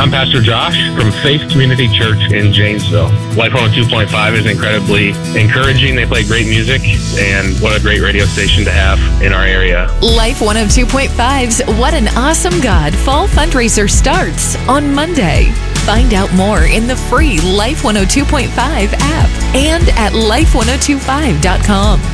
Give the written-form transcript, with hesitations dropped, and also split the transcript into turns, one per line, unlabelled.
I'm Pastor Josh from Faith Community Church in Janesville. Life 102.5 is incredibly encouraging. They play great music, and what a great radio station to have in our area.
Life 102.5's What an Awesome God Fall Fundraiser starts on Monday. Find out more in the free Life 102.5 app and at life1025.com.